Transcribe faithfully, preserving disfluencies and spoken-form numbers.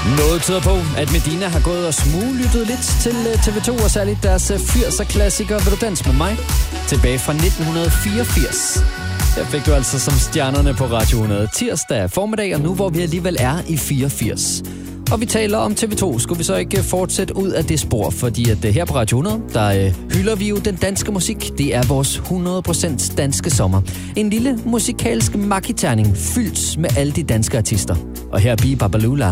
Noget tyder på, at Medina har gået og smuglyttet lidt til T V to, og særligt deres firser-klassiker Vil du danse med mig? Tilbage fra nitten fireogfirs. Der fik du altså som stjernerne på Radio hundrede tirsdag formiddag, og nu hvor vi alligevel er i fireogfirs. Og vi taler om T V to. Skulle vi så ikke fortsætte ud af det spor? Fordi at her på Radio hundrede, der øh, hylder vi jo den danske musik. Det er vores hundrede procent danske sommer. En lille musikalsk makiterning fyldt med alle de danske artister. Og her er Bi Babalula.